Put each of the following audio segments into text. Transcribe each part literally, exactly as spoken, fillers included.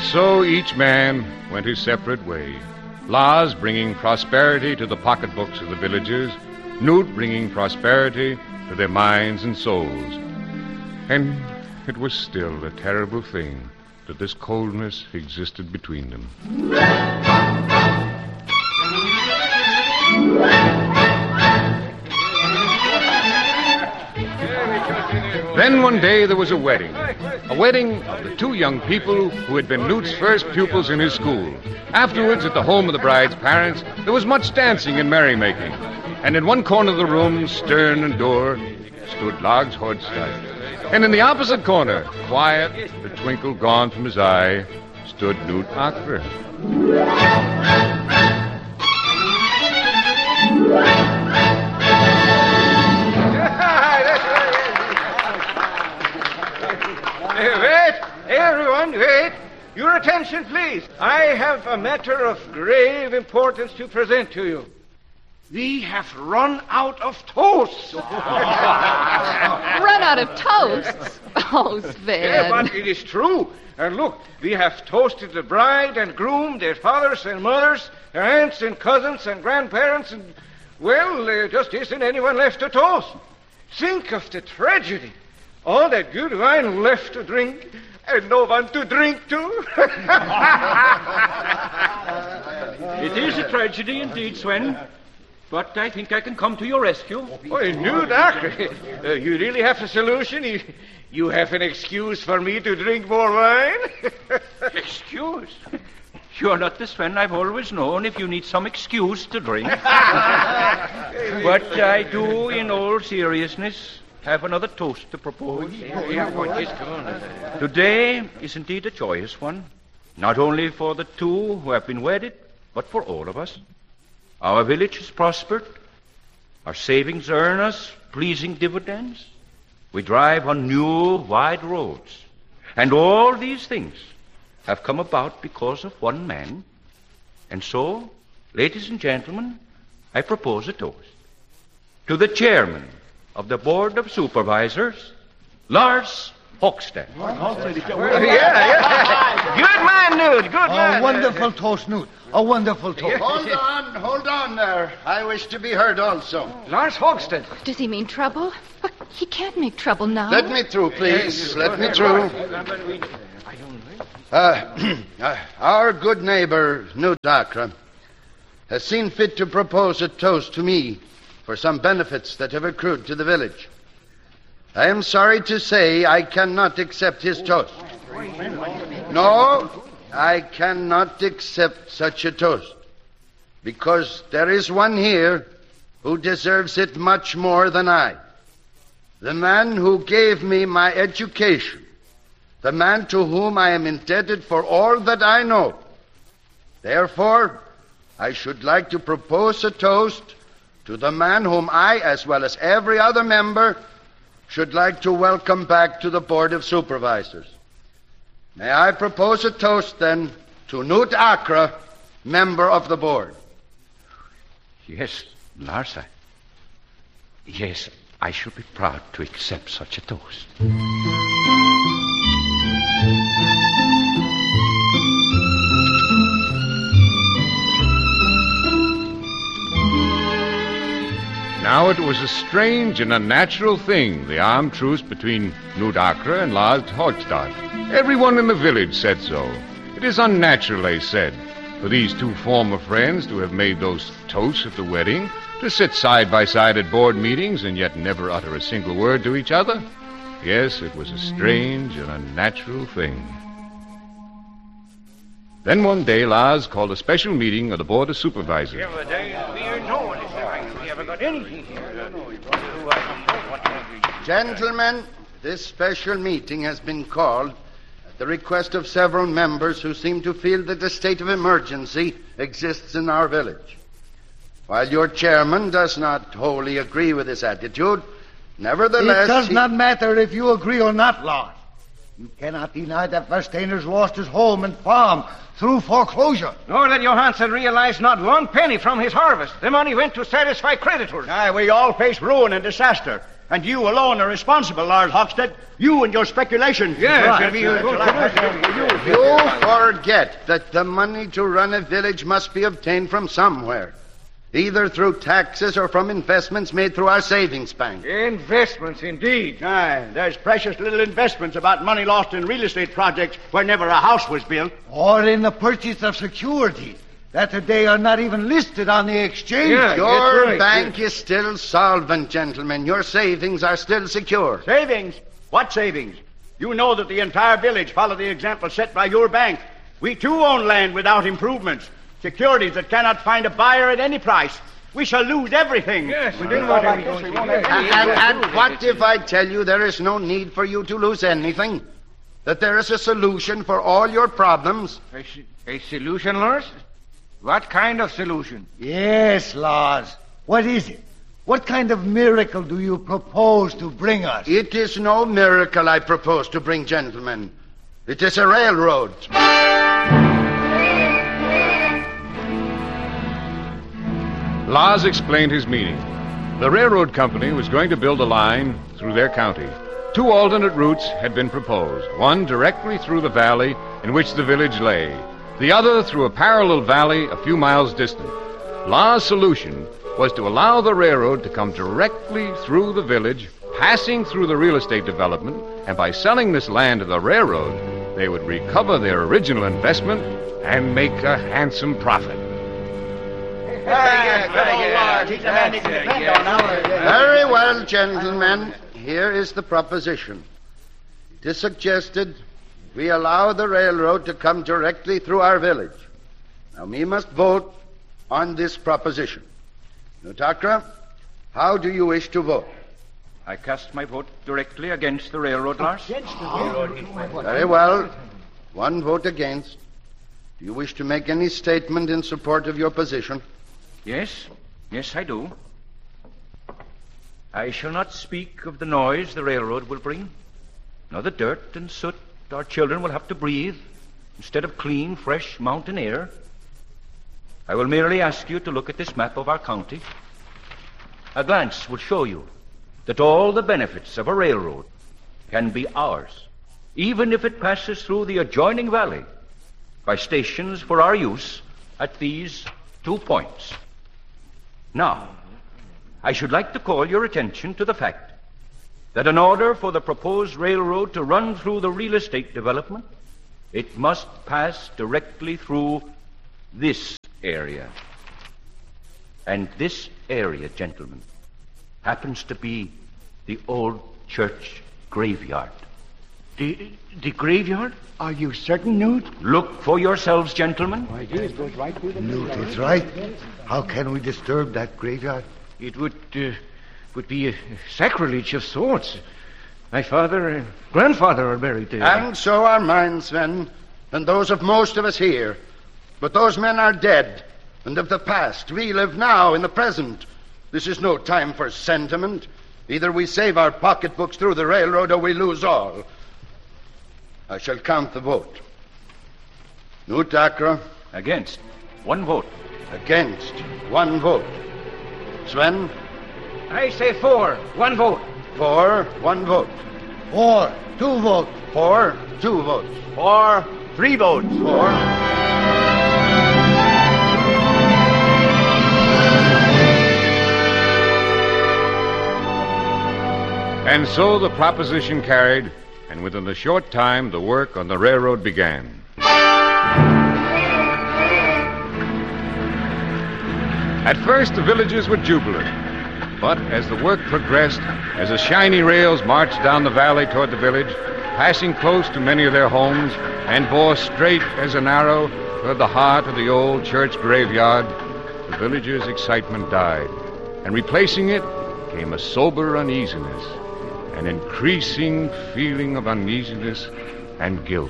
so each man went his separate way. Lars bringing prosperity to the pocketbooks of the villagers, Knut bringing prosperity to their minds and souls. And it was still a terrible thing that this coldness existed between them. Then one day there was a wedding. A wedding of the two young people who had been Knut's first pupils in his school. Afterwards, at the home of the bride's parents, there was much dancing and merrymaking. And in one corner of the room, stern and dour, stood Lars Hogstad. And in the opposite corner, quiet, the twinkle gone from his eye, stood Knut Akre. Wait, everyone, wait. Your attention, please. I have a matter of grave importance to present to you. We have run out of toast. Run out of toasts? Oh, Sven. Yeah, but it is true. And look, we have toasted the bride and groom, their fathers and mothers, their aunts and cousins and grandparents, and, well, there just isn't anyone left to toast. Think of the tragedy. All that good wine left to drink, and no one to drink to. It is a tragedy indeed, Sven. But I think I can come to your rescue. Oh, Knut Akre, uh, you really have a solution? You, you have an excuse for me to drink more wine? Excuse? You're not the Sven I've always known if you need some excuse to drink. But I do, in all seriousness, have another toast to propose. Today is indeed a joyous one, not only for the two who have been wedded, but for all of us. Our village has prospered. Our savings earn us pleasing dividends. We drive on new, wide roads. And all these things have come about because of one man. And so, ladies and gentlemen, I propose a toast to the chairman of the Board of Supervisors, Lars Hogstad. Yeah, yeah. Good man, Knut. Good man. A wonderful toast, Knut. A wonderful toast. Hold on, hold on there. I wish to be heard also. Lars Hogstad. Does he mean trouble? But he can't make trouble now. Let me through, please. Let me through. Uh, uh, our good neighbor, Knut Akre, has seen fit to propose a toast to me for some benefits that have accrued to the village. I am sorry to say I cannot accept his toast. No, I cannot accept such a toast, because there is one here who deserves it much more than I. The man who gave me my education, the man to whom I am indebted for all that I know. Therefore, I should like to propose a toast to the man whom I, as well as every other member, should like to welcome back to the Board of Supervisors. May I propose a toast, then, to Knut Akre, member of the board? Yes, Lars, I... Yes, I should be proud to accept such a toast. Now it was a strange and unnatural thing, the armed truce between Knut Akre and Lars Hogstad. Everyone in the village said so. It is unnatural, they said, for these two former friends to have made those toasts at the wedding, to sit side by side at board meetings and yet never utter a single word to each other. Yes, it was a strange and unnatural thing. Then one day, Lars called a special meeting of the Board of Supervisors. Yeah, but uh, we don't know what it's like. We haven't got anything here. Gentlemen, this special meeting has been called at the request of several members who seem to feel that a state of emergency exists in our village. While your chairman does not wholly agree with this attitude, nevertheless... It does he... not matter if you agree or not, Lars. You cannot deny that Versteiner's lost his home and farm through foreclosure. Nor that Johansson realized not one penny from his harvest. The money went to satisfy creditors. Aye, we all face ruin and disaster. And you alone are responsible, Lord Hockstead. You and your speculations. Yes, Right. and you- You forget that the money to run a village must be obtained from somewhere, either through taxes or from investments made through our savings bank. Investments, indeed. Aye, there's precious little investments about money lost in real estate projects where never a house was built. Or in the purchase of securities that today are not even listed on the exchange. Yeah. Your right, bank is still solvent, gentlemen. Your savings are still secure. Savings? What savings? You know that the entire village followed the example set by your bank. We too own land without improvements. Securities that cannot find a buyer at any price. We shall lose everything. Yes, we didn't want any. And, and what if I tell you there is no need for you to lose anything? That there is a solution for all your problems? A, s- a solution, Lars? What kind of solution? Yes, Lars. What is it? What kind of miracle do you propose to bring us? It is no miracle I propose to bring, gentlemen. It is a railroad. Lars explained his meaning. The railroad company was going to build a line through their county. Two alternate routes had been proposed, one directly through the valley in which the village lay, the other through a parallel valley a few miles distant. Lars' solution was to allow the railroad to come directly through the village, passing through the real estate development, and by selling this land to the railroad, they would recover their original investment and make a handsome profit. Very well, gentlemen. Here is the proposition. It is suggested we allow the railroad to come directly through our village. Now, we must vote on this proposition. Nutakra, how do you wish to vote? I cast my vote directly against the railroad, Lars. Very well. One vote against. Do you wish to make any statement in support of your position? Yes, yes, I do. I shall not speak of the noise the railroad will bring, nor the dirt and soot our children will have to breathe instead of clean, fresh mountain air. I will merely ask you to look at this map of our county. A glance will show you that all the benefits of a railroad can be ours, even if it passes through the adjoining valley by stations for our use at these two points. Now, I should like to call your attention to the fact that in order for the proposed railroad to run through the real estate development, it must pass directly through this area. And this area, gentlemen, happens to be the old church graveyard. The, the graveyard? Are you certain, Newt? Look for yourselves, gentlemen. Newt is right. How can we disturb that graveyard? It would uh, would be a sacrilege of sorts. My father and grandfather are buried there. And so are mine, Sven, and those of most of us here. But those men are dead, and of the past. We live now in the present. This is no time for sentiment. Either we save our pocketbooks through the railroad or we lose all. I shall count the vote. Nutakra, Against. One vote. against. One vote. Sven, I say four. One vote. for. One vote. Four. Two votes. For. Two votes. Or three votes? For. And so the proposition carried, and within a short time the work on the railroad began. At first the villagers were jubilant, but as the work progressed, as the shiny rails marched down the valley toward the village, passing close to many of their homes, and bore straight as an arrow toward the heart of the old church graveyard, the villagers' excitement died, and replacing it came a sober uneasiness, an increasing feeling of uneasiness and guilt.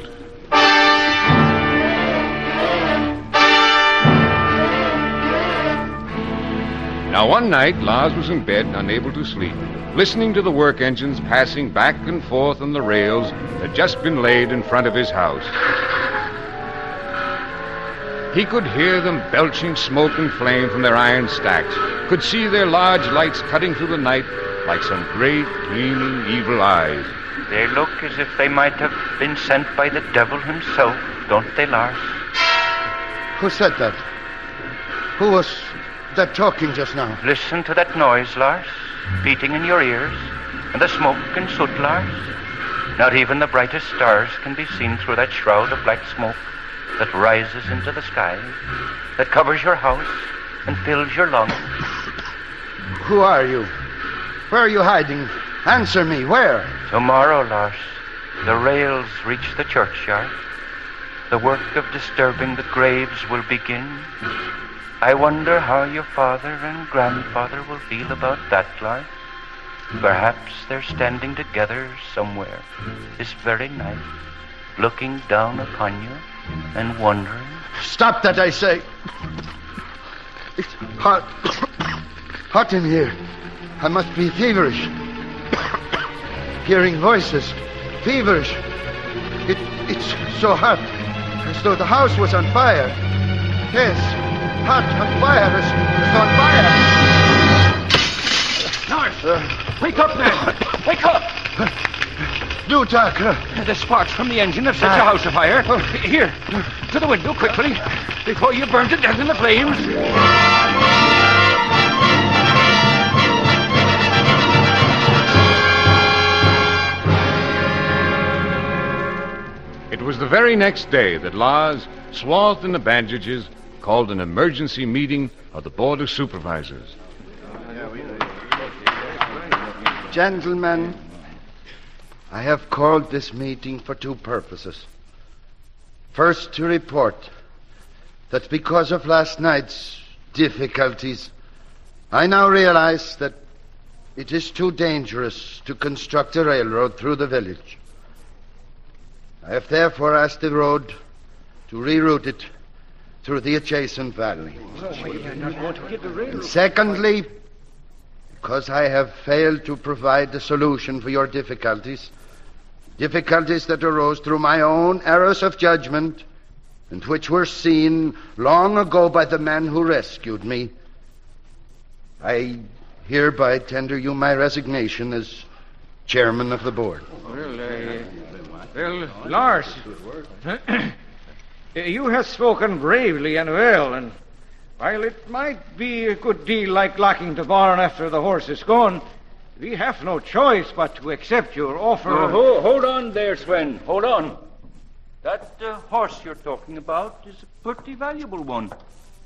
Now, one night, Lars was in bed, unable to sleep, listening to the work engines passing back and forth on the rails that had just been laid in front of his house. He could hear them belching smoke and flame from their iron stacks, could see their large lights cutting through the night like some great, gleaming, evil eyes. They look as if they might have been sent by the devil himself, don't they, Lars? Who said that? Who was that talking just now? Listen to that noise, Lars, beating in your ears, and the smoke and soot, Lars. Not even the brightest stars can be seen through that shroud of black smoke that rises into the sky, that covers your house and fills your lungs. Who are you? Where are you hiding? Answer me, where? Tomorrow, Lars, the rails reach the churchyard. The work of disturbing the graves will begin. I wonder how your father and grandfather will feel about that, Lars. Perhaps they're standing together somewhere this very night, looking down upon you and wondering. Stop that, I say. It's hot. Hot in here. I must be feverish. Hearing voices. Feverish. It, it's so hot. As though the house was on fire. Yes. Hot on fire. As, as on fire. Lars! Uh, wake up, man! Wake up! New Dacre. The sparks from the engine have set the house afire. Oh, here, to the window, quickly, before you burn to death in the flames. It was the very next day that Lars, swathed in the bandages, called an emergency meeting of the Board of Supervisors. Gentlemen, I have called this meeting for two purposes. First, to report that because of last night's difficulties, I now realize that it is too dangerous to construct a railroad through the village. I have therefore asked the road to reroute it through the adjacent valley. And secondly, because I have failed to provide a solution for your difficulties, difficulties that arose through my own errors of judgment and which were seen long ago by the man who rescued me, I hereby tender you my resignation as chairman of the board. Well, uh, well, Lars, you have spoken bravely and well, and while it might be a good deal like locking the barn after the horse is gone, we have no choice but to accept your offer. Oh, ho- hold on there, Sven. Hold on. That uh, horse you're talking about is a pretty valuable one.